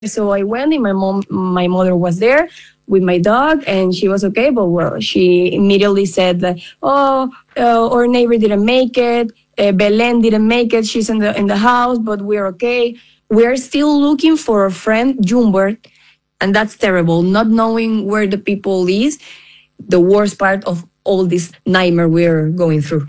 So I went, and my mother was there with my dog, and she was okay. But well, she immediately said that, "Oh, our neighbor didn't make it. Belen didn't make it. She's in the house, but we're okay." We are still looking for a friend, Jumbert, and that's terrible. Not knowing where the people is, the worst part of all this nightmare we're going through.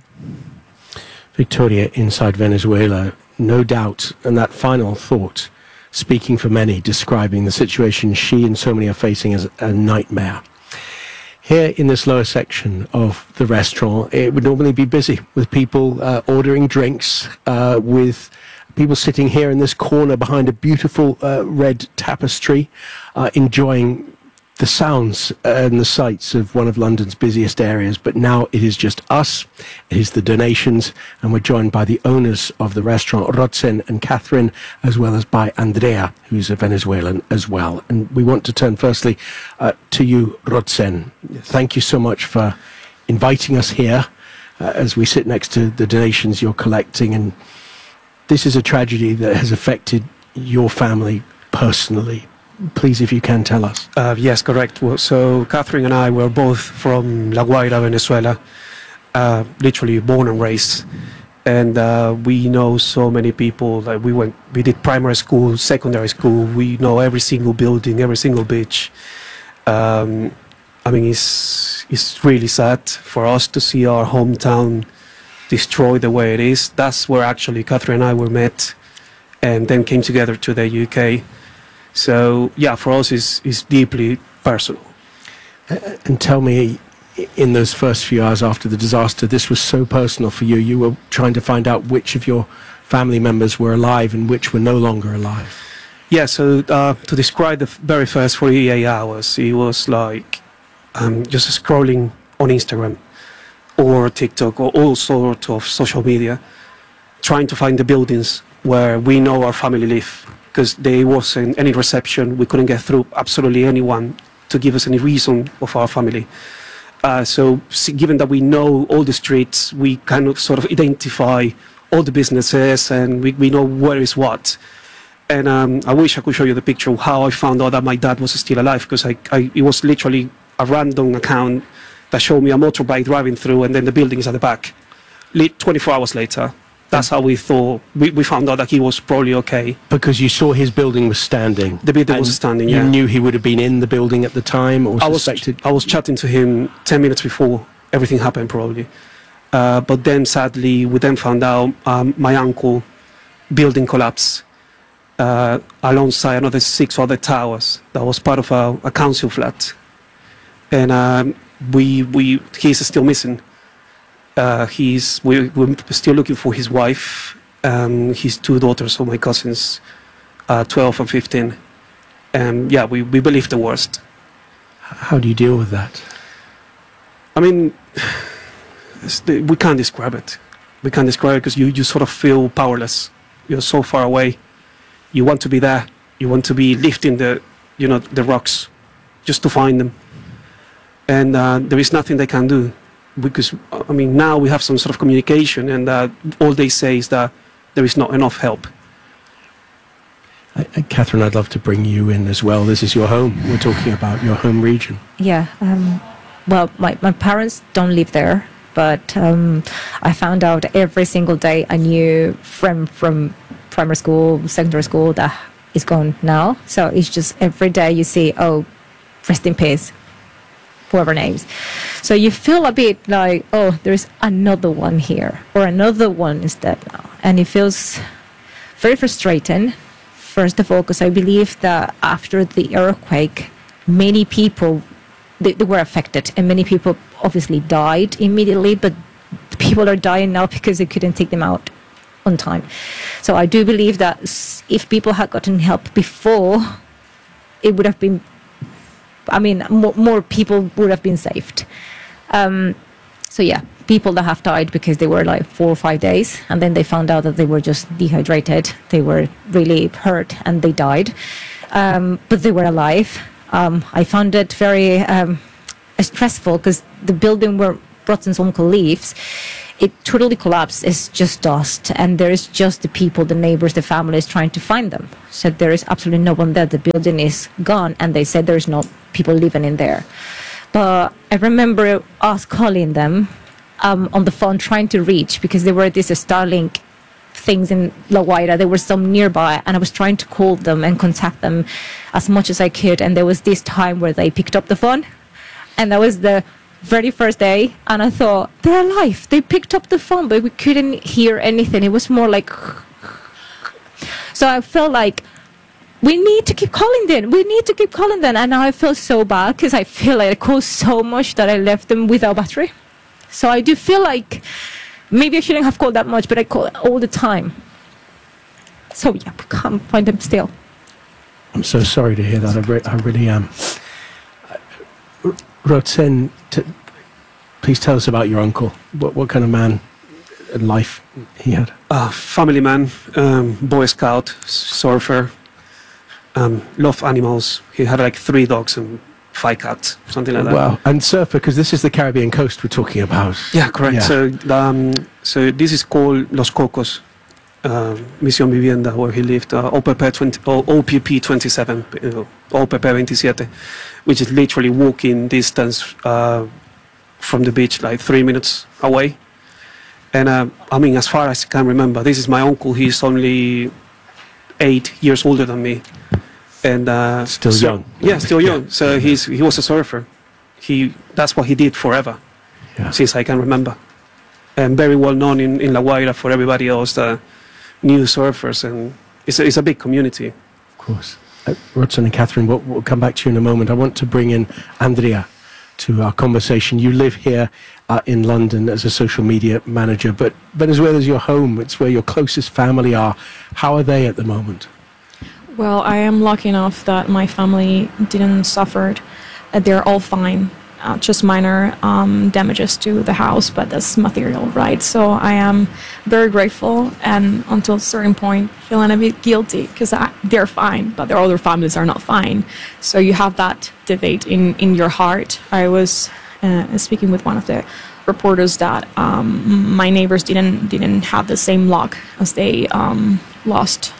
Victoria, inside Venezuela, no doubt, and that final thought, speaking for many, describing the situation she and so many are facing as a nightmare. Here in this lower section of the restaurant, it would normally be busy with people ordering drinks, with people sitting here in this corner behind a beautiful red tapestry, enjoying the sounds and the sights of one of London's busiest areas. But now it is just us, it is the donations, and we're joined by the owners of the restaurant, Rodsen and Catherine, as well as by Andrea, who's a Venezuelan as well. And we want to turn firstly to you, Rodsen. Thank you so much for inviting us here as we sit next to the donations you're collecting. And this is a tragedy that has affected your family personally. Please, if you can, tell us. Yes, correct. Well, so Catherine and I were both from La Guaira, Venezuela, literally born and raised. And we know so many people. Like we did primary school, secondary school. We know every single building, every single beach. I mean, it's really sad for us to see our hometown destroyed the way it is. That's where actually Catherine and I were met, and then came together to the UK. So, yeah, for us, it's deeply personal. And tell me, in those first few hours after the disaster, this was so personal for you. You were trying to find out which of your family members were alive and which were no longer alive. Yeah, so to describe the very first 48 hours, it was like just scrolling on Instagram or TikTok or all sorts of social media, trying to find the buildings where we know our family live. Because there wasn't any reception, we couldn't get through absolutely anyone to give us any reason of our family. So given that we know all the streets, we kind of sort of identify all the businesses, and we know where is what. And I wish I could show you the picture of how I found out that my dad was still alive, because it was literally a random account that showed me a motorbike driving through, and then the building is at the back. 24 hours later. That's how we thought. We found out that he was probably okay. Because you saw his building was standing. The building was standing, yeah. You knew he would have been in the building at the time, or suspected? I was chatting to him 10 minutes before everything happened, probably. But then, sadly, we then found out my uncle building collapsed alongside another 6 other towers that was part of a council flat. And he's still missing. We're still looking for his wife, his 2 daughters, so my cousins, 12 and 15. Yeah, we believe the worst. How do you deal with that? I mean, we can't describe it. We can't describe it because you sort of feel powerless. You're so far away. You want to be there. You want to be lifting the rocks just to find them. And there is nothing they can do. Because, I mean, now we have some sort of communication, and all they say is that there is not enough help. Catherine, I'd love to bring you in as well. This is your home. We're talking about your home region. Yeah. Well, my parents don't live there, but I found out every single day a new friend from primary school, secondary school that is gone now. So it's just every day you see, oh, rest in peace, whoever names. So you feel a bit like, oh, there's another one here, or another one is dead now. And it feels very frustrating, first of all, because I believe that after the earthquake, many people, they were affected, and many people obviously died immediately, but people are dying now because they couldn't take them out on time. So I do believe that if people had gotten help before, it would have been, I mean, more people would have been saved. So yeah, people that have died because they were like 4 or 5 days, and then they found out that they were just dehydrated, they were really hurt, and they died. But they were alive. I found it very stressful because the building where Rodsen's uncle lives, it totally collapsed. It's just dust, and there is just the people, the neighbors, the families trying to find them. So there is absolutely no one there. The building is gone, and they said there's no people living in there. But I remember us calling them on the phone, trying to reach, because there were these Starlink things in La Guaira. There were some nearby, and I was trying to call them and contact them as much as I could. And there was this time where they picked up the phone, and that was the very first day, and I thought, they're alive. They picked up the phone, but we couldn't hear anything. It was more like... So I felt like, we need to keep calling them. We need to keep calling them. And now I feel so bad, because I feel like I called so much that I left them without battery. So I do feel like, maybe I shouldn't have called that much, but I call all the time. So yeah, we can't find them still. I'm so sorry to hear that. I really am. Rotzen, please tell us about your uncle. What kind of man in life he had? Family man, Boy Scout, surfer, loved animals. He had like 3 dogs and 5 cats, something like that. Wow. And surfer, because this is the Caribbean coast we're talking about. Yeah, correct. Yeah. So this is called Los Cocos, Misión Vivienda, where he lived, OPP 27, OPP 27, which is literally walking distance from the beach, like 3 minutes away. And I mean, as far as I can remember, this is my uncle. He's only 8 years older than me. And still young. Yeah, still young. So he was a surfer. That's what he did forever, since I can remember. And very well known in La Guaira for everybody else, new surfers, and it's a big community. Of course. Rotzen and Catherine, we'll come back to you in a moment. I want to bring in Andrea to our conversation. You live here in London as a social media manager, but Venezuela's your home. It's where your closest family are. How are they at the moment? Well, I am lucky enough that my family didn't suffer. They're all fine. Just minor damages to the house, but that's material, right? So I am very grateful, and until a certain point feeling a bit guilty, because they're fine, but their other families are not fine. So you have that debate in your heart. I was speaking with one of the reporters that my neighbors didn't have the same luck, as they lost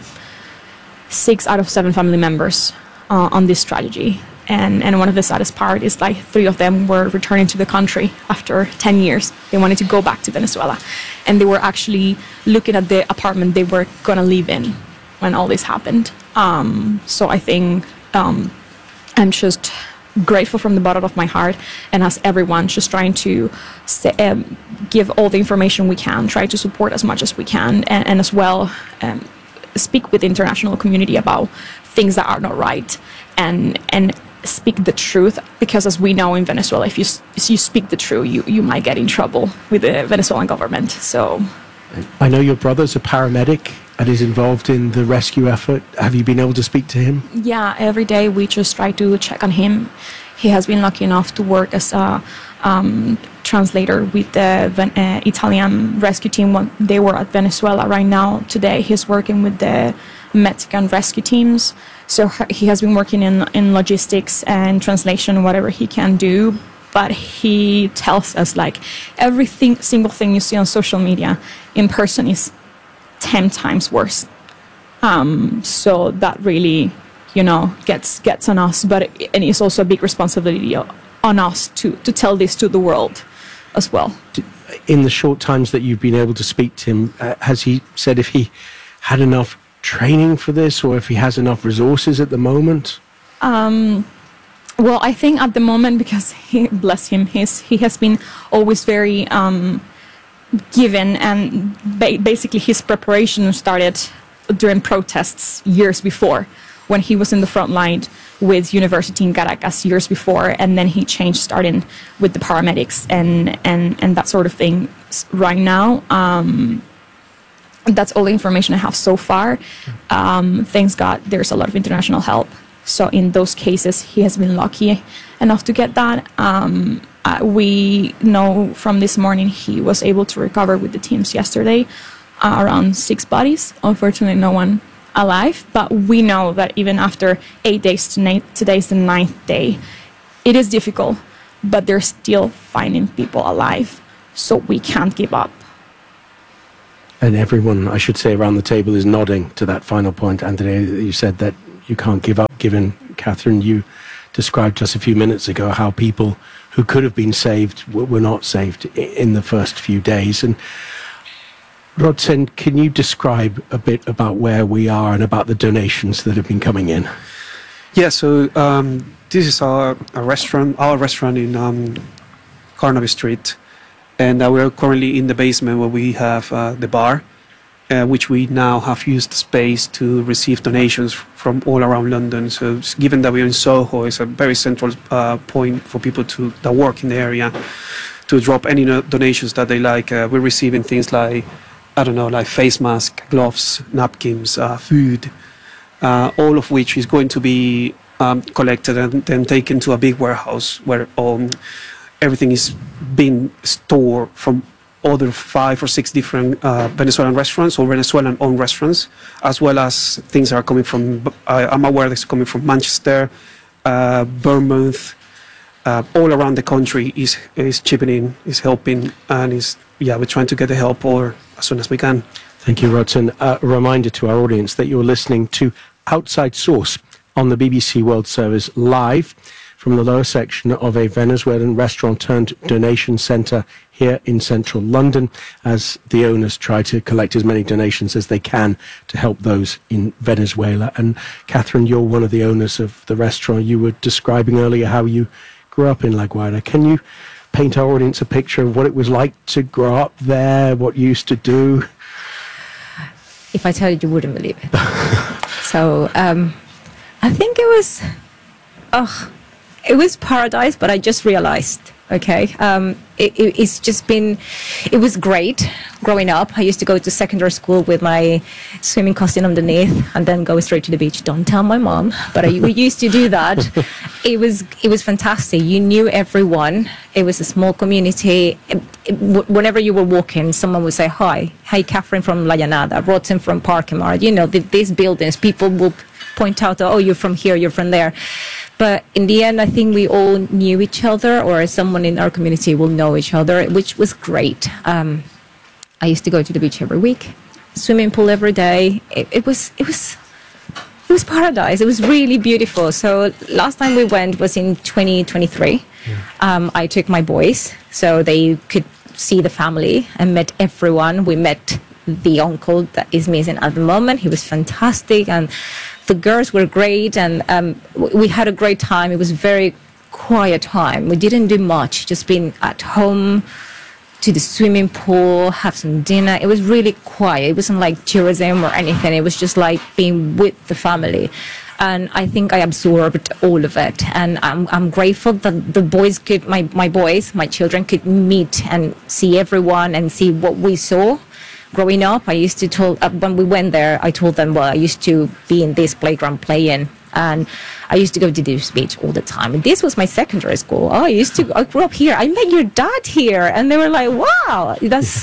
6 out of 7 family members on this tragedy. And one of the saddest part is like 3 of them were returning to the country after 10 years. They wanted to go back to Venezuela. And they were actually looking at the apartment they were going to live in when all this happened. So I think I'm just grateful from the bottom of my heart, and as everyone, just trying to give all the information we can, try to support as much as we can, and as well speak with the international community about things that are not right, and speak the truth, because as we know in Venezuela, if you speak the truth, you might get in trouble with the Venezuelan government. So I know your brother's a paramedic and is involved in the rescue effort. Have you been able to speak to him? Yeah, every day we just try to check on him. He has been lucky enough to work as a translator with the Italian rescue team when they were at Venezuela. Right now, today, he's working with the Mexican rescue teams. So he has been working in logistics and translation, whatever he can do. But he tells us, like, single thing you see on social media in person is 10 times worse. So that really, gets on us. And it's also a big responsibility on us to tell this to the world as well. In the short times that you've been able to speak to him, has he said if he had enough training for this, or if he has enough resources at the moment? Well, I think at the moment, because bless him, he has been always very given, and basically his preparation started during protests years before, when he was in the front line with University in Caracas years before, and then he changed, starting with the paramedics and that sort of thing. Right now, that's all the information I have so far. Thanks God, there's a lot of international help. So in those cases, he has been lucky enough to get that. We know from this morning he was able to recover with the teams yesterday around 6 bodies. Unfortunately, no one alive. But we know that even after 8 days, today's the 9th day, it is difficult, but they're still finding people alive. So we can't give up. And everyone, I should say, around the table is nodding to that final point. Anthony, you said that you can't give up, given, Catherine, you described just a few minutes ago how people who could have been saved were not saved in the first few days. And Rodson, can you describe a bit about where we are and about the donations that have been coming in? Yeah, so this is our restaurant in Carnaby Street, and we're currently in the basement where we have the bar, which we now have used the space to receive donations from all around London. So given that we're in Soho, it's a very central point for people that work in the area to drop any donations that they like. We're receiving things like, I don't know, like face masks, gloves, napkins, food, all of which is going to be collected and then taken to a big warehouse where everything is being stored from other 5 or 6 different Venezuelan restaurants or Venezuelan-owned restaurants, as well as things that are coming from, I'm aware that's coming from Manchester, Bournemouth, all around the country is chipping in, is helping, and we're trying to get the help as soon as we can. Thank you, Rodson. A reminder to our audience that you're listening to Outside Source on the BBC World Service live from the lower section of a Venezuelan restaurant turned donation centre here in central London, as the owners try to collect as many donations as they can to help those in Venezuela. And Catherine, you're one of the owners of the restaurant. You were describing earlier how you grew up in La Guaira. Can you paint our audience a picture of what it was like to grow up there, what you used to do? If I tell you, you wouldn't believe it. So I think it was paradise, but I just realized, okay, it's just been, it was great growing up. I used to go to secondary school with my swimming costume underneath and then go straight to the beach. Don't tell my mom, but we used to do that. It was fantastic. You knew everyone. It was a small community. Whenever you were walking, someone would say, hi, Catherine from La Llanada, Rodson from Parkemar. You know, these buildings, people will point out, oh, you're from here, you're from there. But in the end, I think we all knew each other, or someone in our community will know each other, which was great. I used to go to the beach every week, swimming pool every day. It was paradise. It was really beautiful. So last time we went was in 2023. Yeah. I took my boys so they could see the family and met everyone. We met the uncle that is missing at the moment. He was fantastic, and the girls were great, and we had a great time. It was a very quiet time. We didn't do much, just being at home, to the swimming pool, have some dinner. It was really quiet. It wasn't like tourism or anything. It was just like being with the family. And I think I absorbed all of it. And I'm grateful that the boys could, my children could meet and see everyone and see what we saw. Growing up, I used to when we went there, I told them, well, I used to be in this playground playing, and I used to go to this beach all the time. And this was my secondary school. I grew up here. I met your dad here. And they were like, wow,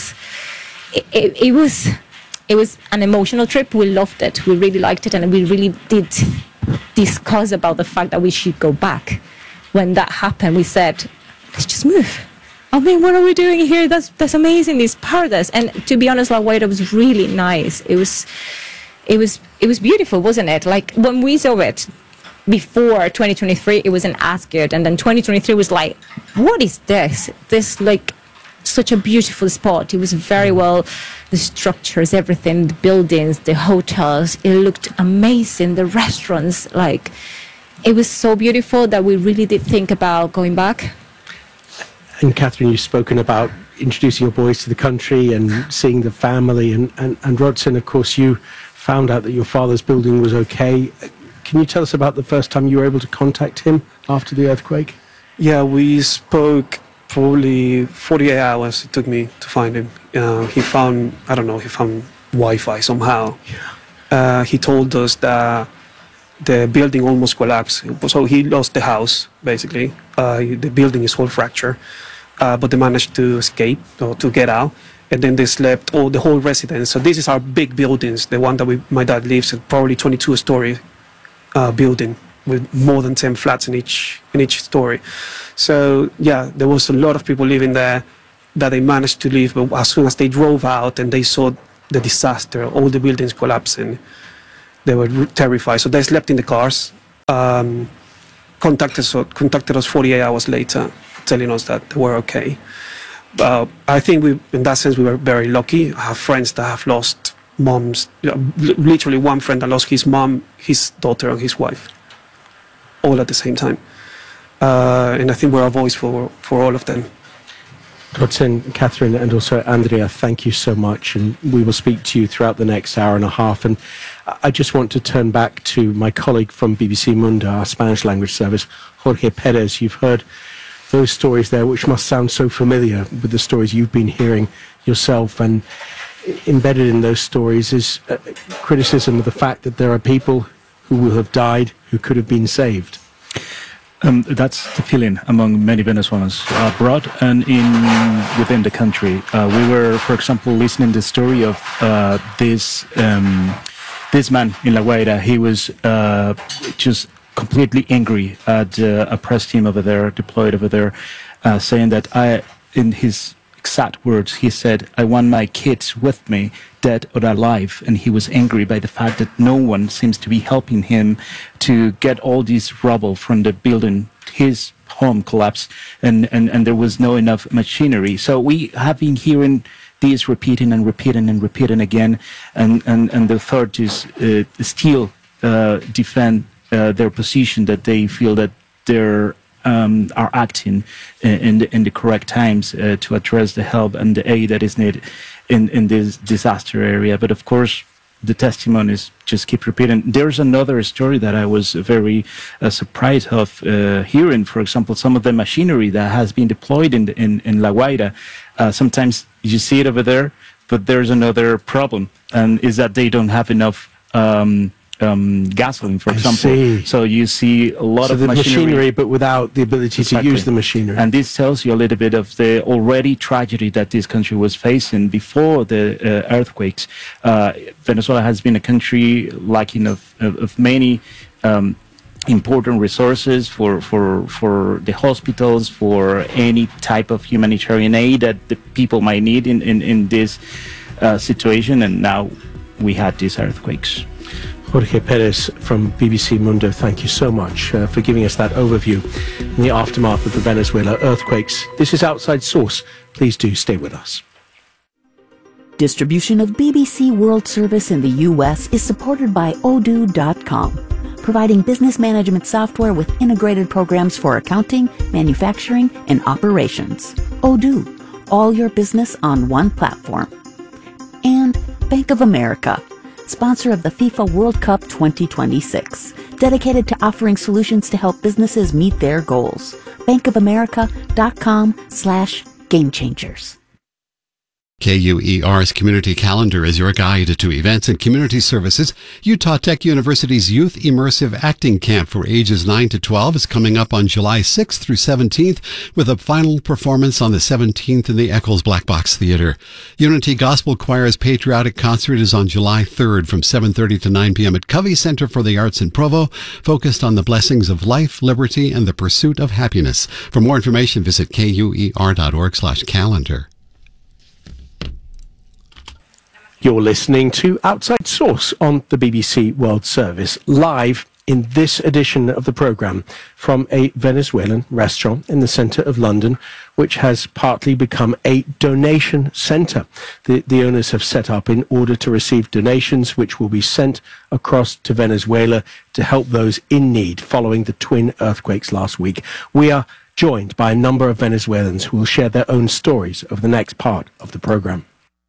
it was an emotional trip. We loved it. We really liked it. And we really did discuss about the fact that we should go back. When that happened, we said, let's just move. I mean, what are we doing here? That's amazing. It's paradise. And to be honest, La Guaira was really nice. It was beautiful, wasn't it? Like when we saw it before 2023, it wasn't as good. And then 2023 was like, what is this? This like such a beautiful spot. It was very well, the structures, everything, the buildings, the hotels. It looked amazing. The restaurants, like it was so beautiful that we really did think about going back. And Catherine, you've spoken about introducing your boys to the country and seeing the family. And Rodson, of course, you found out that your father's building was okay. Can you tell us about the first time you were able to contact him after the earthquake? Yeah, we spoke probably 48 hours it took me to find him. He found Wi-Fi somehow. Yeah. He told us that the building almost collapsed. So he lost the house, basically. The building is whole fracture. But they managed to escape or to get out. And then they slept, the whole residence. So this is our big buildings, the one that my dad lives in, probably 22-story building with more than 10 flats in each story. So yeah, there was a lot of people living there. that they managed to leave, but as soon as they drove out and they saw the disaster, all the buildings collapsing, they were terrified. So they slept in the cars, contacted us 48 hours later, telling us that they were okay. I think in that sense, we were very lucky. I have friends that have lost moms, literally one friend that lost his mom, his daughter, and his wife, all at the same time. And I think we're a voice for all of them. Roxanne, Catherine, and also Andrea, thank you so much. And we will speak to you throughout the next hour and a half. And I just want to turn back to my colleague from BBC Mundo, our Spanish language service, Jorge Perez. You've heard those stories there, which must sound so familiar with the stories you've been hearing yourself. And embedded in those stories is criticism of the fact that there are people who will have died who could have been saved. That's the feeling among many Venezuelans abroad and within the country. We were, for example, listening to the story of this man in La Guaira. He was just completely angry at a press team over there, deployed over there, saying that in his exact words, he said, "I want my kids with me, dead or alive." And he was angry by the fact that no one seems to be helping him to get all this rubble from the building. His home collapsed, and there was no enough machinery. So we have been hearing this repeating and repeating and repeating again, and the authorities still defend their position that they feel that they're are acting in the correct times to address the help and the aid that is needed in this disaster area. But of course, the testimonies just keep repeating. There's another story that I was very surprised of hearing. For example, some of the machinery that has been deployed in La Guaira. Sometimes you see it over there, but there's another problem, and is that they don't have enough gasoline, for example. So you see a lot of machinery, but without the ability to use the machinery. And this tells you a little bit of the already tragedy that this country was facing before the earthquakes. Venezuela has been a country lacking of many important resources for the hospitals, for any type of humanitarian aid that the people might need in this situation. And now we had these earthquakes. Jorge Perez from BBC Mundo, thank you so much for giving us that overview in the aftermath of the Venezuela earthquakes. This is Outside Source. Please do stay with us. Distribution of BBC World Service in the U.S. is supported by Odoo.com, providing business management software with integrated programs for accounting, manufacturing, and operations. Odoo, all your business on one platform. And Bank of America, sponsor of the FIFA World Cup 2026, dedicated to offering solutions to help businesses meet their goals. bankofamerica.com/gamechangers. KUER's Community Calendar is your guide to events and community services. Utah Tech University's Youth Immersive Acting Camp for ages 9 to 12 is coming up on July 6th through 17th, with a final performance on the 17th in the Eccles Black Box Theater. Unity Gospel Choir's Patriotic Concert is on July 3rd from 7:30 to 9 p.m. at Covey Center for the Arts in Provo, focused on the blessings of life, liberty, and the pursuit of happiness. For more information, visit kuer.org/calendar. You're listening to Outside Source on the BBC World Service, live in this edition of the programme from a Venezuelan restaurant in the centre of London, which has partly become a donation centre. The owners have set up in order to receive donations which will be sent across to Venezuela to help those in need following the twin earthquakes last week. We are joined by a number of Venezuelans who will share their own stories over the next part of the programme.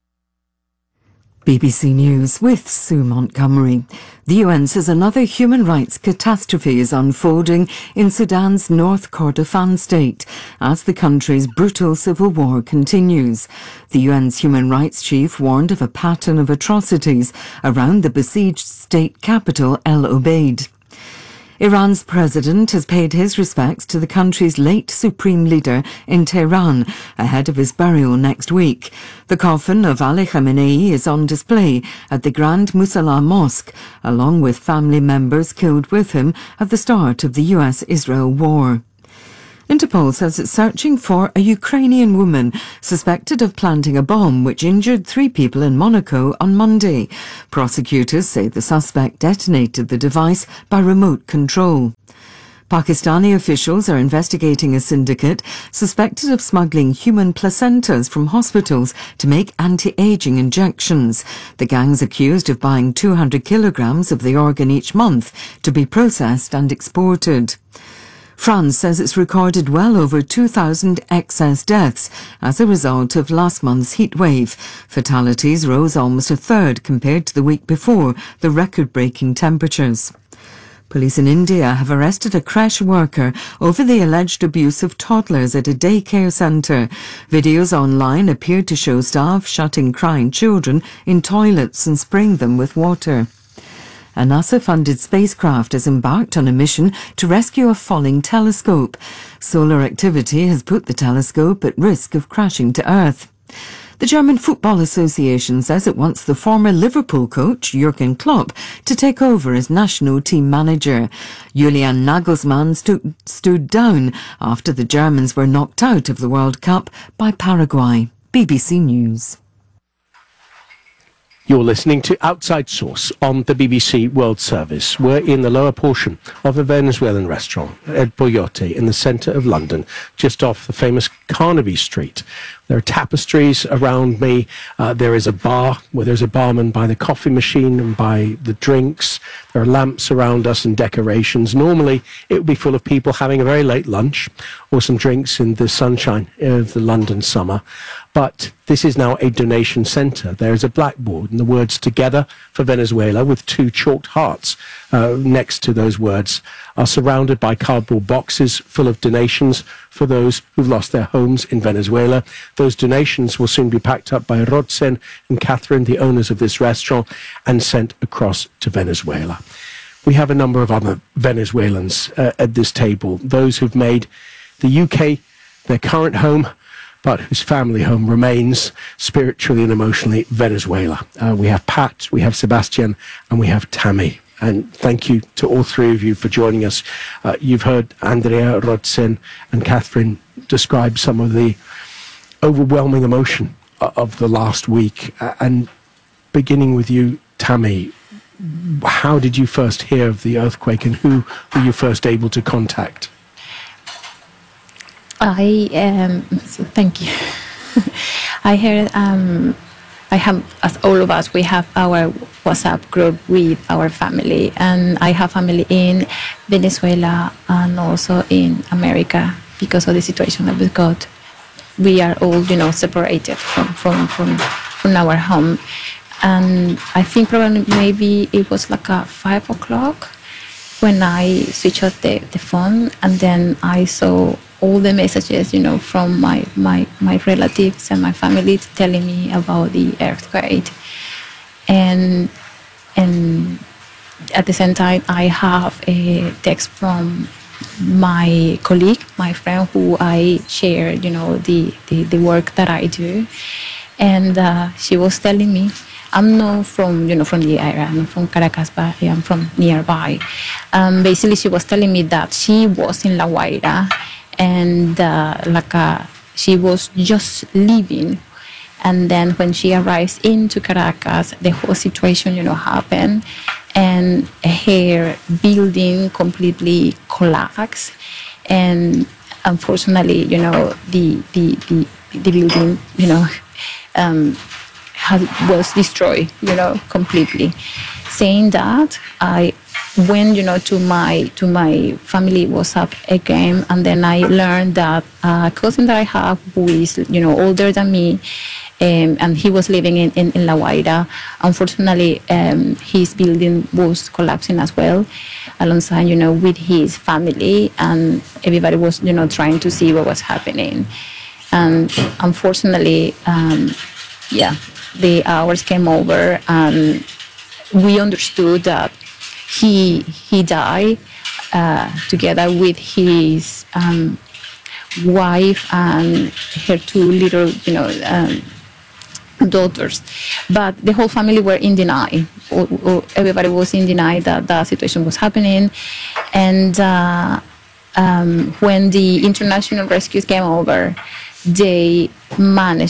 BBC News with Sue Montgomery. The UN says another human rights catastrophe is unfolding in Sudan's North Kordofan state as the country's brutal civil war continues. The UN's human rights chief warned of a pattern of atrocities around the besieged state capital El Obeid. Iran's president has paid his respects to the country's late supreme leader in Tehran ahead of his burial next week. The coffin of Ali Khamenei is on display at the Grand Musalla Mosque, along with family members killed with him at the start of the US-Israel war. Interpol says it's searching for a Ukrainian woman suspected of planting a bomb which injured 3 people in Monaco on Monday. Prosecutors say the suspect detonated the device by remote control. Pakistani officials are investigating a syndicate suspected of smuggling human placentas from hospitals to make anti-aging injections. The gang's accused of buying 200 kilograms of the organ each month to be processed and exported. France says it's recorded well over 2,000 excess deaths as a result of last month's heat wave. Fatalities rose almost a third compared to the week before the record-breaking temperatures. Police in India have arrested a creche worker over the alleged abuse of toddlers at a daycare centre. Videos online appeared to show staff shutting crying children in toilets and spraying them with water. A NASA-funded spacecraft has embarked on a mission to rescue a falling telescope. Solar activity has put the telescope at risk of crashing to Earth. The German Football Association says it wants the former Liverpool coach, Jurgen Klopp, to take over as national team manager. Julian Nagelsmann stood down after the Germans were knocked out of the World Cup by Paraguay. BBC News. You're listening to Outside Source on the BBC World Service. We're in the lower portion of a Venezuelan restaurant, El Pollote, in the centre of London, just off the famous Carnaby Street. There are tapestries around me. There is a bar where there's a barman by the coffee machine and by the drinks. There are lamps around us and decorations. Normally, it would be full of people having a very late lunch or some drinks in the sunshine of the London summer. But this is now a donation centre. There is a blackboard and the words "Together for Venezuela" with 2 chalked hearts next to those words are surrounded by cardboard boxes full of donations for those who've lost their homes in Venezuela. Those donations will soon be packed up by Rodsen and Catherine, the owners of this restaurant, and sent across to Venezuela. We have a number of other Venezuelans at this table, those who've made the UK their current home, but whose family home remains spiritually and emotionally Venezuela. We have Pat, we have Sebastian, and we have Tammy. And thank you to all 3 of you for joining us. You've heard Andrea, Rodsen, and Catherine describe some of the overwhelming emotion of the last week. And beginning with you, Tammy, how did you first hear of the earthquake and who were you first able to contact? Thank you. I heard, I have, as all of us, we have our WhatsApp group with our family, and I have family in Venezuela and also in America because of the situation that we got. We are all, separated from our home, and I think probably maybe it was like 5 o'clock when I switched off the phone, and then I saw all the messages, from my relatives and my family telling me about the earthquake. And at the same time, I have a text from my colleague, my friend, who I share, the work that I do. And she was telling me, I'm not from, from the area, I'm not from Caracas, but I'm from nearby. Basically, she was telling me that she was in La Guaira, and she was just leaving, and then when she arrives into Caracas, the whole situation happened, and her building completely collapsed, and unfortunately the building was destroyed completely. Saying that, I went to my family WhatsApp again, and then I learned that a cousin that I have who is older than me, and he was living in La Guaira. Unfortunately, his building was collapsing as well, alongside with his family, and everybody was trying to see what was happening. And unfortunately, the hours came over, and we understood that he died together with his wife and her 2 little daughters. But the whole family were in denial. Everybody was in denial that the situation was happening. And when the international rescues came over, they managed,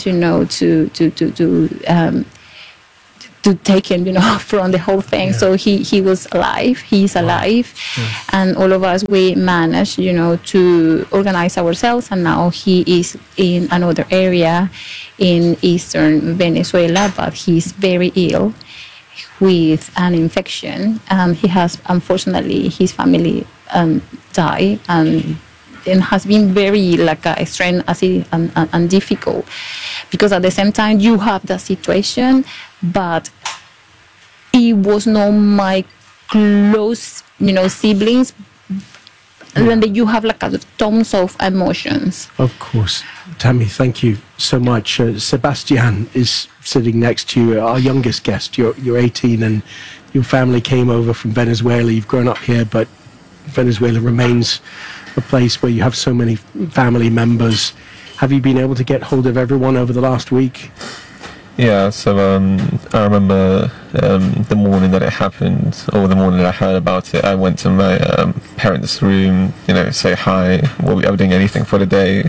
to take him, from the whole thing. Yeah. So he was alive. He's alive. Wow. And all of us, we managed, to organize ourselves. And now he is in another area in eastern Venezuela, but he's very ill with an infection. He has, unfortunately, his family died, and it has been very strange and difficult, because at the same time you have the situation, but it was not my close, siblings. And then you have tons of emotions. Of course. Tammy, thank you so much. Sebastian is sitting next to you, our youngest guest. You're 18 and your family came over from Venezuela. You've grown up here, but Venezuela remains a place where you have so many family members. Have you been able to get hold of everyone over the last week? Yeah, so I remember the morning that it happened, or the morning that I heard about it, I went to my parents' room, say hi, are we doing anything for the day,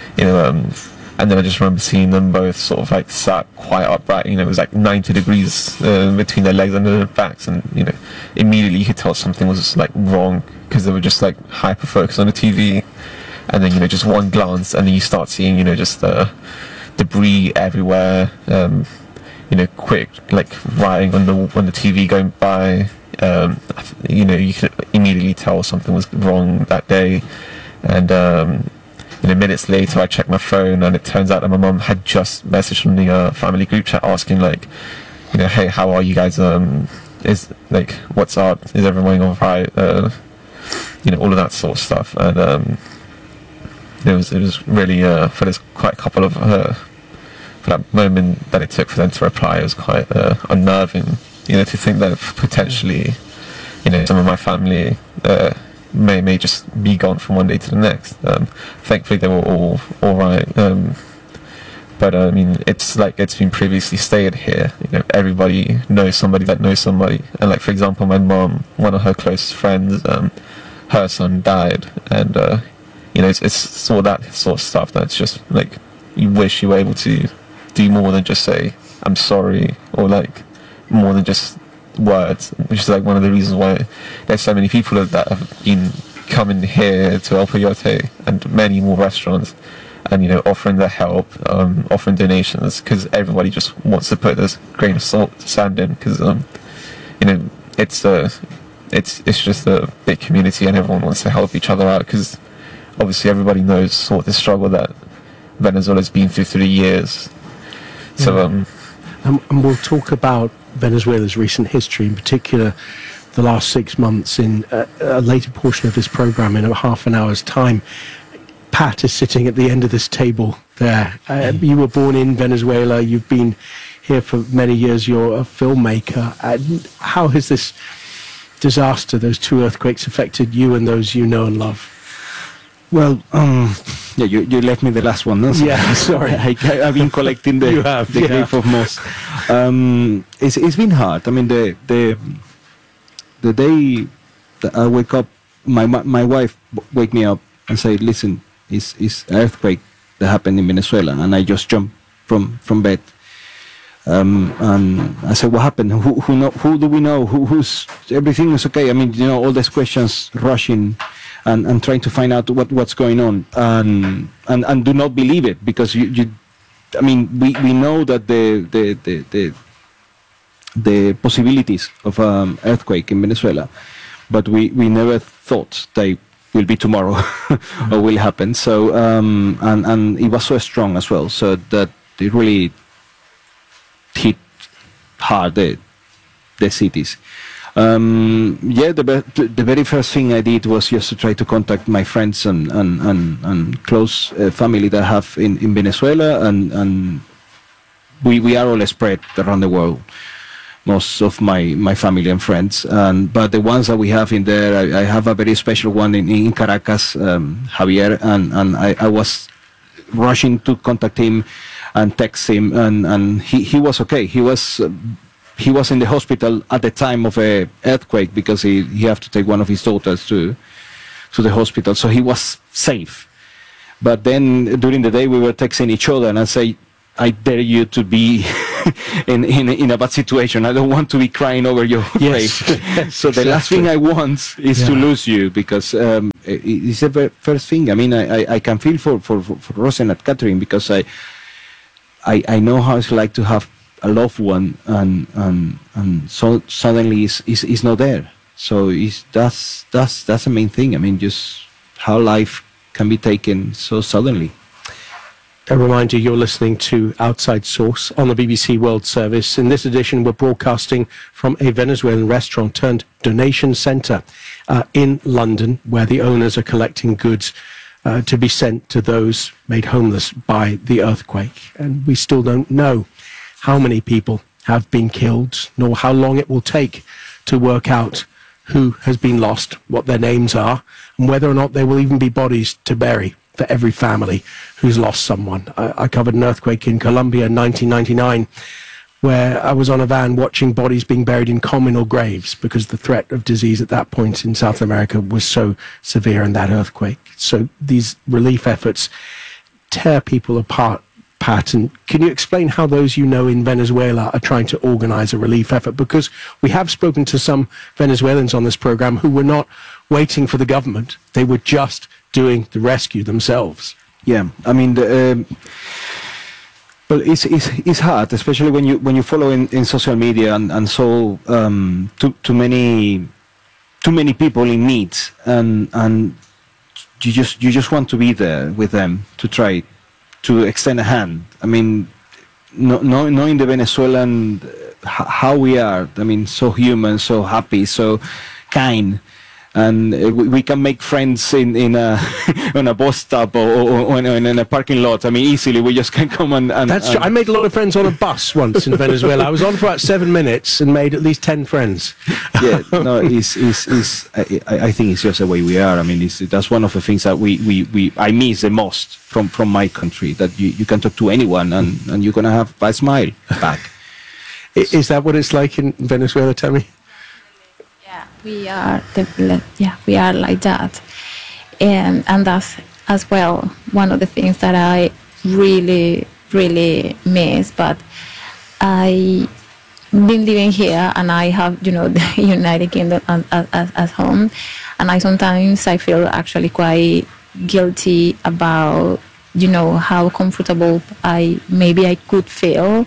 and then I just remember seeing them both sort of sat quite upright, it was 90 degrees between their legs and their backs, and immediately you could tell something was wrong, because they were just hyper focused on the TV, and then just one glance, and then you start seeing just debris everywhere, quick writing on the TV going by, you could immediately tell something was wrong that day, and minutes later I checked my phone and it turns out that my mum had just messaged on the family group chat asking hey, how are you guys, is what's up, is everyone all right, all of that sort of stuff, and it was really for this quite a couple of for that moment that it took for them to reply, it was quite unnerving, to think that potentially some of my family may just be gone from one day to the next. Thankfully they were all right, but I mean it's it's been previously stated here, everybody knows somebody that knows somebody, and for example my mom, one of her closest friends, her son died, and it's all that sort of stuff that's just you wish you were able to do more than just say I'm sorry, or more than just words, which is one of the reasons why there's so many people that have been coming here to El Peyote and many more restaurants and offering their help, offering donations, because everybody just wants to put this grain of sand in, because it's just a big community and everyone wants to help each other out, because obviously everybody knows sort of the struggle that Venezuela's been through the years. So and we'll talk about Venezuela's recent history, in particular the last 6 months, in a later portion of this program in a half an hour's time. Pat is sitting at the end of this table there. You were born in Venezuela, you've been here for many years, you're a filmmaker. How has this disaster, those two earthquakes, affected you and those you know and love? Well, yeah, you left me the last one, no? Yeah, sorry. I've been collecting the grief of most. It's been hard. I mean, the day that I wake up, my wife wake me up and say, listen, it's an earthquake that happened in Venezuela, and I just jumped from bed. And I said, what happened? Who do we know? Who's everything is okay? I mean, all these questions rushing. And trying to find out what's going on, and do not believe it, because we know that the possibilities of earthquake in Venezuela, but we never thought they will be tomorrow or will happen. So and it was so strong as well, so that it really hit hard the cities. The very first thing I did was just to try to contact my friends and close family that I have in Venezuela, and we are all spread around the world, most of my family and friends, but the ones that we have in there, I have a very special one in Caracas, Javier, and I was rushing to contact him and text him, and he was okay. He was in the hospital at the time of a earthquake, because he had to take one of his daughters to to the hospital, so he was safe. But then during the day we were texting each other, and I say, I dare you to be in a bad situation. I don't want to be crying over your grave. So the last thing I want is to lose you, because it's the first thing. I mean, I can feel for Rosa and Catherine, because I know how it's like to have a loved one and so suddenly is not there. So that's the main thing. I mean, just how life can be taken so suddenly. A reminder, you're listening to Outside Source on the BBC World Service. In this edition, we're broadcasting from a Venezuelan restaurant turned donation centre in London, where the owners are collecting goods to be sent to those made homeless by the earthquake. And we still don't know how many people have been killed, nor how long it will take to work out who has been lost, what their names are, and whether or not there will even be bodies to bury for every family who's lost someone. I covered an earthquake in Colombia in 1999, where I was on a van watching bodies being buried in communal graves because the threat of disease at that point in South America was so severe in that earthquake. So these relief efforts tear people apart, Pat. And can you explain how those you know in Venezuela are trying to organize a relief effort? Because we have spoken to some Venezuelans on this program who were not waiting for the government. They were just doing the rescue themselves. Yeah, I mean, well, it's hard, especially when you follow in social media and so too many people in need, and you just want to be there with them to try to extend a hand. I mean, knowing the Venezuelan how we are. I mean, so human, so happy, so kind. And we can make friends in a on a bus stop or in a parking lot. I mean, easily we just can come and that's true. I made a lot of friends on a bus once in Venezuela. I was on for about 7 minutes and made at least 10 friends. Yeah, no, I think it's just the way we are. I mean, that's one of the things that I miss the most from my country. That you can talk to anyone and you're gonna have a smile back. Is that what it's like in Venezuela, Tammy? We are like that, and that's as well one of the things that I really miss. But I been living here, and I have the United Kingdom as home, and I sometimes feel actually quite guilty about how comfortable I could feel,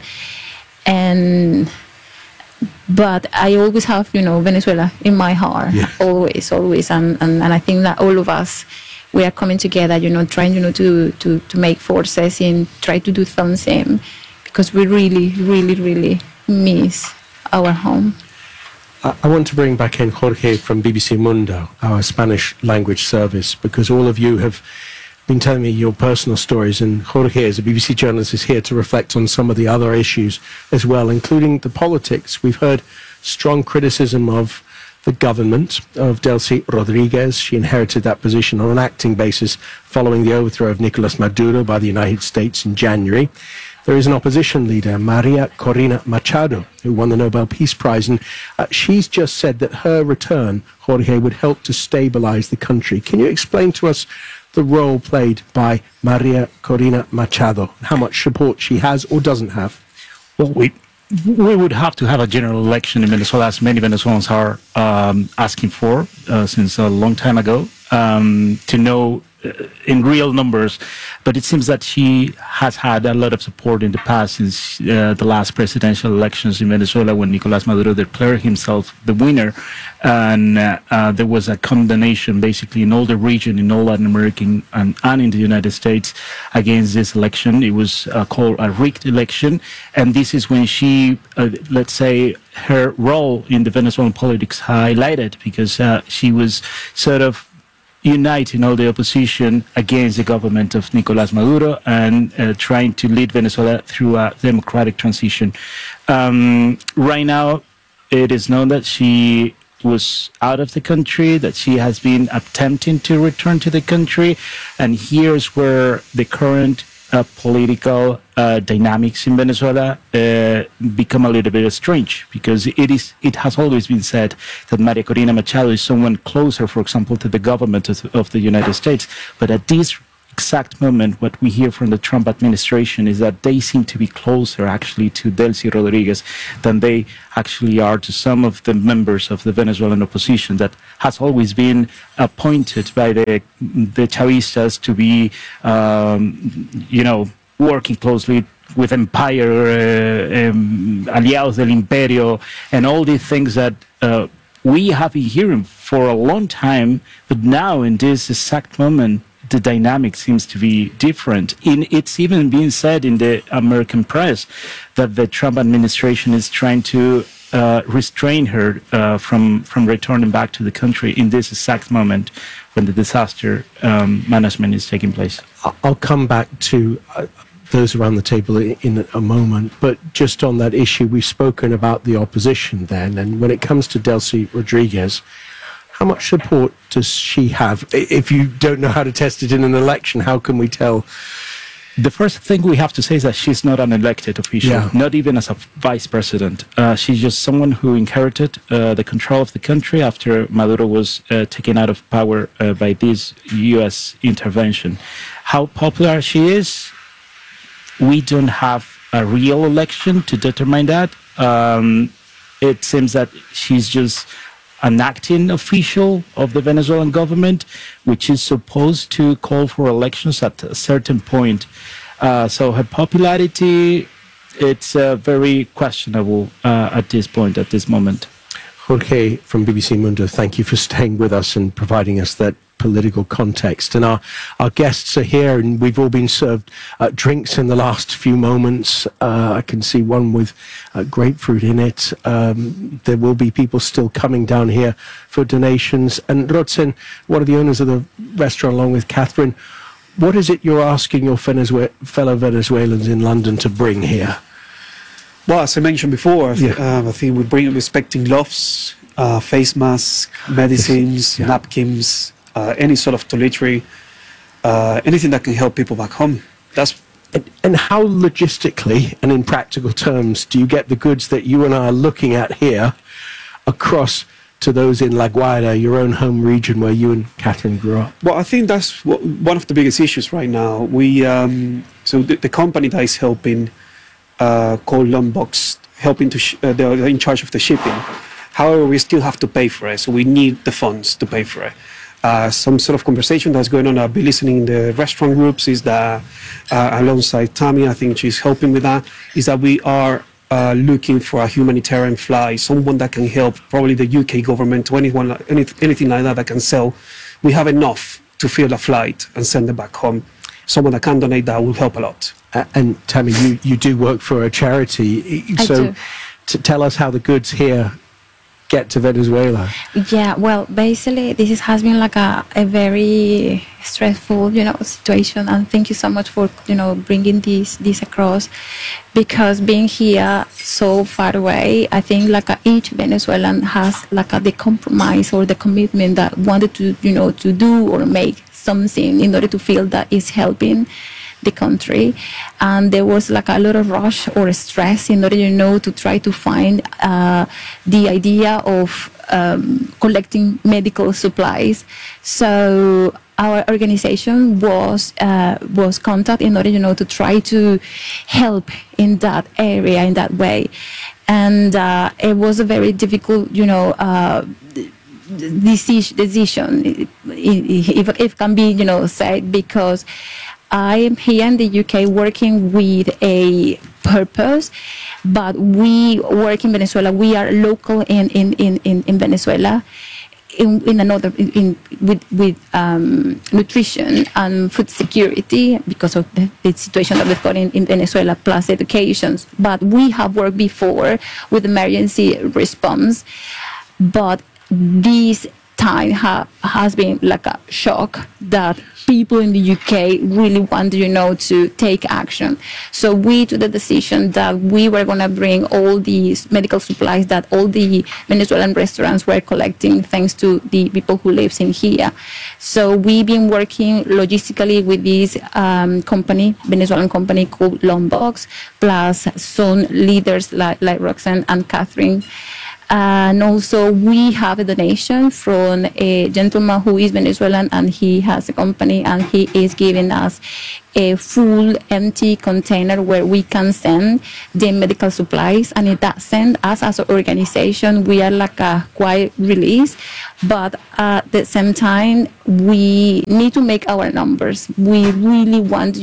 but I always have, Venezuela in my heart, always. And I think that all of us, we are coming together, trying, to make forces and try to do something, because we really miss our home. I want to bring back in Jorge from BBC Mundo, our Spanish language service, because all of you have been telling me your personal stories, and Jorge, as a BBC journalist, is here to reflect on some of the other issues as well, including the politics. We've heard strong criticism of the government of Delcy Rodriguez. She inherited that position on an acting basis following the overthrow of Nicolas Maduro by the United States in January. There is an opposition leader, Maria Corina Machado, who won the Nobel Peace Prize, and she's just said that her return, Jorge, would help to stabilize the country. Can you explain to us the role played by Maria Corina Machado, how much support she has or doesn't have? Well, we would have to have a general election in Venezuela, as many Venezuelans are asking for since a long time ago, to know in real numbers. But it seems that she has had a lot of support in the past, since the last presidential elections in Venezuela, when Nicolas Maduro declared himself the winner. And there was a condemnation basically in all the region, in all Latin American and in the United States, against this election. It was called a rigged election. And this is when she, let's say, her role in the Venezuelan politics highlighted, because she was sort of uniting all the opposition against the government of Nicolas Maduro and trying to lead Venezuela through a democratic transition. Right now, it is known that she was out of the country, that she has been attempting to return to the country, and here's where the current political dynamics in Venezuela become a little bit strange, because it has always been said that Maria Corina Machado is someone closer, for example, to the government of the United States. But at this exact moment, what we hear from the Trump administration is that they seem to be closer actually to Delcy Rodriguez than they actually are to some of the members of the Venezuelan opposition that has always been appointed by the Chavistas to be, working closely with Empire, Aliados del Imperio, and all these things that we have been hearing for a long time, but now in this exact moment, the dynamic seems to be different. It's even being said in the American press that the Trump administration is trying to restrain her from returning back to the country in this exact moment when the disaster management is taking place. I'll come back to those around the table in a moment, but just on that issue, we've spoken about the opposition then, and when it comes to Delcy Rodriguez, how much support does she have? If you don't know how to test it in an election, how can we tell? The first thing we have to say is that she's not an elected official, not even as a vice president. She's just someone who inherited the control of the country after Maduro was taken out of power by this U.S. intervention. How popular she is, we don't have a real election to determine that. It seems that she's just an acting official of the Venezuelan government, which is supposed to call for elections at a certain point. So her popularity, it's very questionable at this point, at this moment. Jorge from BBC Mundo, thank you for staying with us and providing us that political context. And our guests are here, and we've all been served drinks in the last few moments. I can see one with grapefruit in it. There will be people still coming down here for donations. And Rotzen, one of the owners of the restaurant, along with Catherine, what is it you're asking your fellow Venezuelans in London to bring here? Well, as I mentioned before, I think we bring respecting gloves, face masks, medicines, napkins, any sort of toiletry, anything that can help people back home. And how logistically and in practical terms do you get the goods that you and I are looking at here across to those in La Guaira, your own home region where you and Catherine grew up? Well, I think that's one of the biggest issues right now. So the company that is helping, called Lombok, helping they're in charge of the shipping. However, we still have to pay for it, so we need the funds to pay for it. Some sort of conversation that's going on, I'll be listening in the restaurant groups, is that alongside Tammy, I think she's helping with that, is that we are looking for a humanitarian flight, someone that can help, probably the UK government or anything like that can sell. We have enough to fill a flight and send it back home. Someone that can donate that will help a lot. And Tammy, you do work for a charity, so to tell us how the goods here get to Venezuela. Yeah, well, basically this has been like a very stressful, situation, and thank you so much for, bringing this across, because being here so far away, I think like each Venezuelan has like the compromise or the commitment that wanted to, to do or make something in order to feel that it's helping the country. And there was like a lot of rush or stress in order, to try to find the idea of collecting medical supplies. So our organization was contacted in order, to try to help in that area, in that way. And it was a very difficult, decision, if it can be, said, because I am here in the UK working with a purpose, but we work in Venezuela. We are local in Venezuela, with nutrition and food security because of the situation that we've got in Venezuela, plus education. But we have worked before with emergency response, but this time has been like a shock that people in the UK really wanted, to take action. So we took the decision that we were going to bring all these medical supplies that all the Venezuelan restaurants were collecting, thanks to the people who live in here. So we've been working logistically with this Venezuelan company called Lombox, plus some leaders like Roxanne and Catherine. And also we have a donation from a gentleman who is Venezuelan, and he has a company, and he is giving us a full empty container where we can send the medical supplies. And in that sense, us as an organization, we are like a quiet release, but at the same time, we need to make our numbers. We really want,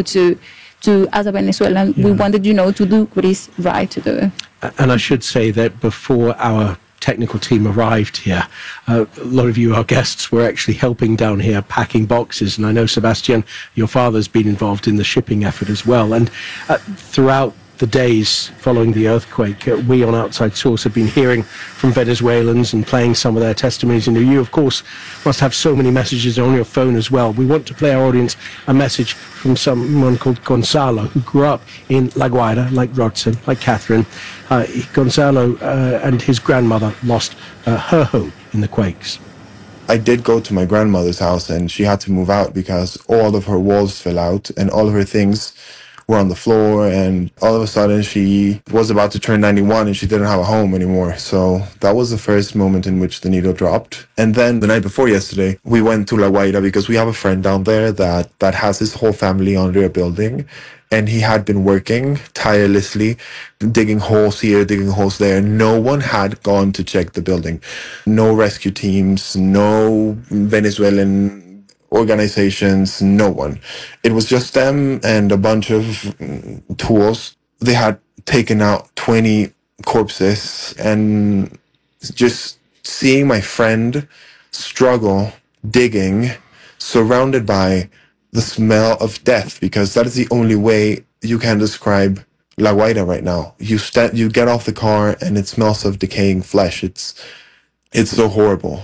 to as a Venezuelan, we wanted, to do what is right to do. And I should say that before our technical team arrived here, a lot of you, our guests, were actually helping down here packing boxes. And I know, Sebastian, your father's been involved in the shipping effort as well. And throughout the days following the earthquake, we on Outside Source have been hearing from Venezuelans and playing some of their testimonies. And you, of course, must have so many messages on your phone as well. We want to play our audience a message from someone called Gonzalo, who grew up in La Guaira, like Rodson, like Catherine. Gonzalo and his grandmother lost her home in the quakes. I did go to my grandmother's house, and she had to move out because all of her walls fell out and all of her things were on the floor, and all of a sudden she was about to turn 91 and she didn't have a home anymore. So that was the first moment in which the needle dropped. And then the night before yesterday, we went to La Guaira because we have a friend down there that has his whole family under a building, and he had been working tirelessly, digging holes here, digging holes there. No one had gone to check the building. No rescue teams, no Venezuelan organizations, no one. It was just them and a bunch of tools. They had taken out 20 corpses, and just seeing my friend struggle, digging, surrounded by the smell of death, because that is the only way you can describe La Guaira right now. You get off the car and it smells of decaying flesh. It's so horrible.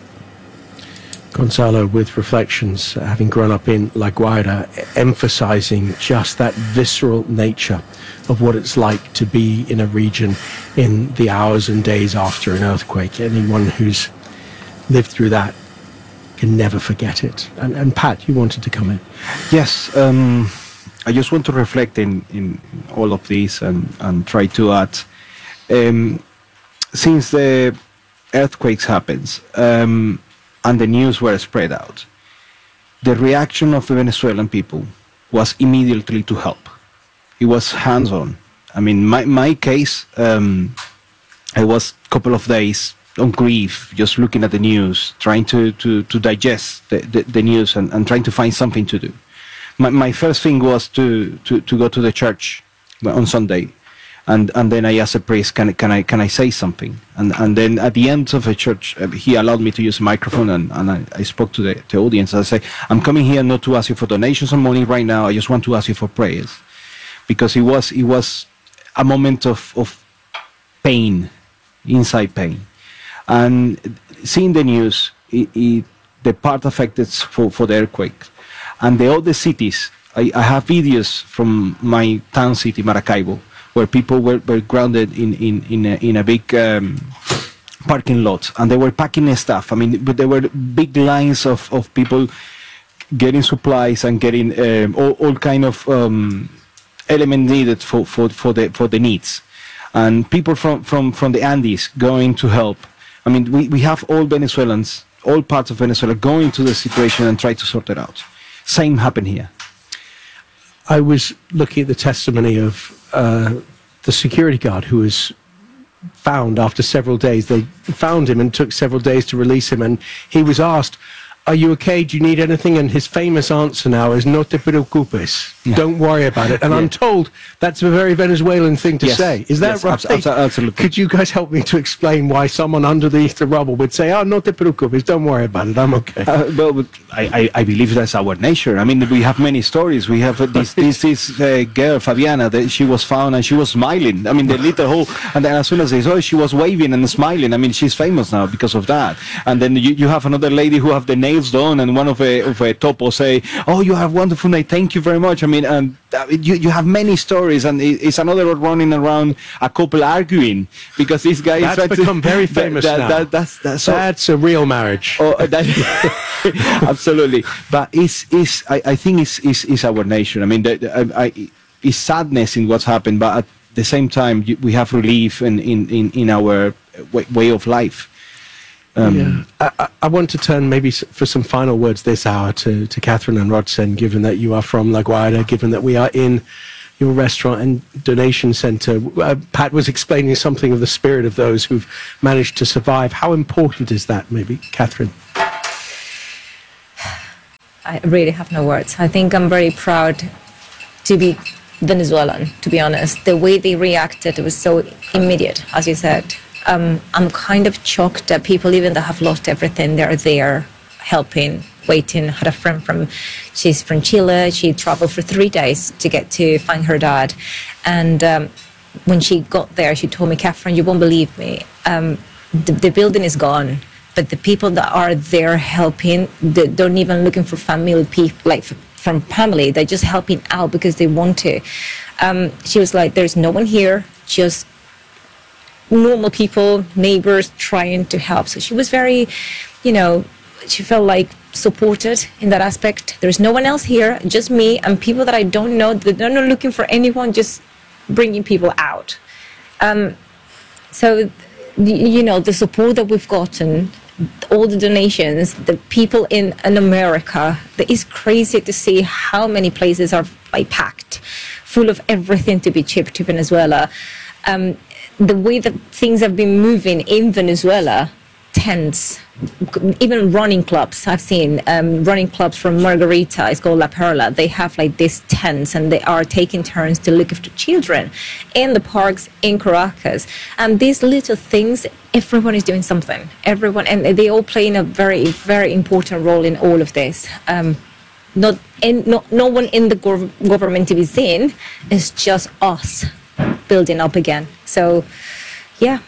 Gonzalo, with reflections, having grown up in La Guaira, emphasizing just that visceral nature of what it's like to be in a region in the hours and days after an earthquake. Anyone who's lived through that can never forget it. And Pat, you wanted to come in. Yes, I just want to reflect in all of this and try to add, since the earthquakes happens, and the news were spread out, the reaction of the Venezuelan people was immediately to help. It was hands-on. I mean, my case, I was a couple of days on grief, just looking at the news, trying to digest the news and trying to find something to do. My first thing was to go to the church on Sunday. And then I asked the priest, can I say something? And then at the end of the church, he allowed me to use a microphone, and I spoke to the audience. I say, I'm coming here not to ask you for donations or money right now. I just want to ask you for prayers, because it was a moment of pain, inside pain, and seeing the news, the part affected for the earthquake, and the other cities. I have videos from my town city, Maracaibo, where people were grounded in a big parking lot, and they were packing stuff. I mean, but there were big lines of people getting supplies and getting all kind of element needed for the needs, and people from the Andes going to help. I mean, we have all Venezuelans, all parts of Venezuela going to the situation and try to sort it out. Same happened here. I was looking at the testimony of the security guard who was found after several days. They found him and took several days to release him, and he was asked, are you okay? Do you need anything? And his famous answer now is, no te preocupes. Yeah. Don't worry about it. And I'm told that's a very Venezuelan thing to say. Is that right? Absolutely. Could you guys help me to explain why someone underneath the rubble would say, oh, no te preocupes, don't worry about it, I'm okay? Well, I believe that's our nature. I mean, we have many stories. We have this girl, Fabiana, that she was found and she was smiling. I mean, the little hole, and then as soon as they saw her, she was waving and smiling. I mean, she's famous now because of that. And then you have another lady who have the nails done, and one of a topo say, oh, you have wonderful night, thank you very much. I mean, you have many stories, and it's another one running around, a couple arguing because this guy that's become very famous now. That's a real marriage. Oh, absolutely. But I think it's our nature. I mean, it's sadness in what's happened, but at the same time, we have relief in our way of life. I want to turn maybe for some final words this hour to Catherine and Rodsen, given that you are from La Guaira, given that we are in your restaurant and donation centre. Pat was explaining something of the spirit of those who've managed to survive. How important is that, maybe, Catherine? I really have no words. I think I'm very proud to be Venezuelan, to be honest. The way they reacted was so immediate, as you said. I'm kind of shocked that people, even that have lost everything, they're there helping, waiting. I had a friend she's from Chile. She traveled for 3 days to get to find her dad. And when she got there, she told me, Catherine, you won't believe me. The building is gone, but the people that are there helping, they're not even looking for family people, like from family. They're just helping out because they want to. She was like, there's no one here, just normal people, neighbors trying to help. So she was very, she felt like supported in that aspect. There's no one else here, just me and people that I don't know. They're not looking for anyone, just bringing people out. So, the support that we've gotten, all the donations, the people in America, it's crazy to see how many places are packed, full of everything to be shipped to Venezuela. The way that things have been moving in Venezuela, tents, even running clubs. I've seen running clubs from Margarita. It's called La Perla. They have these tents, and they are taking turns to look after children in the parks in Caracas. And these little things, everyone is doing something. Everyone, and they all playing a very, very important role in all of this. No one in the government to be seen. It's just us building up again. So, I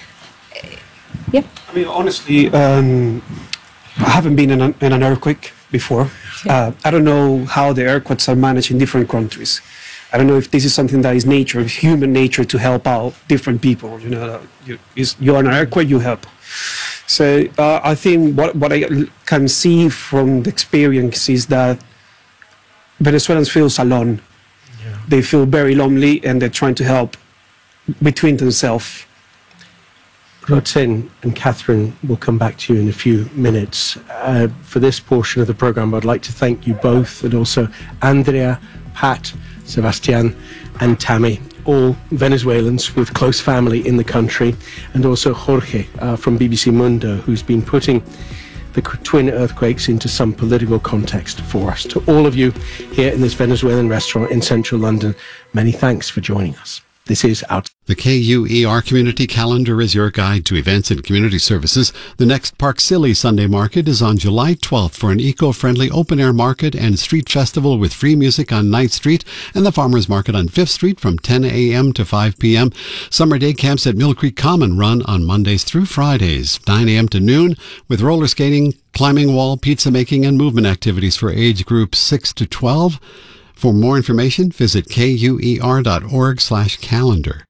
mean, honestly, I haven't been in an earthquake before. I don't know how the earthquakes are managed in different countries. I don't know if this is something that is nature, human nature, to help out different people. You're in an earthquake, you help. So I think what I can see from the experience is that Venezuelans feel alone. They feel very lonely, and they're trying to help between themselves. Rodsen and Catherine will come back to you in a few minutes. For this portion of the programme, I'd like to thank you both, and also Andrea, Pat, Sebastian and Tammy, all Venezuelans with close family in the country, and also Jorge from BBC Mundo, who's been putting the twin earthquakes into some political context for us. To all of you here in this Venezuelan restaurant in central London, many thanks for joining us. This is Out. The KUER Community Calendar is your guide to events and community services. The next Park Silly Sunday Market is on July 12th for an eco-friendly open-air market and street festival with free music on 9th Street, and the Farmers Market on 5th Street from 10 a.m. to 5 p.m. Summer day camps at Mill Creek Common run on Mondays through Fridays, 9 a.m. to noon, with roller skating, climbing wall, pizza making, and movement activities for age groups 6 to 12. For more information, visit kuer.org/calendar.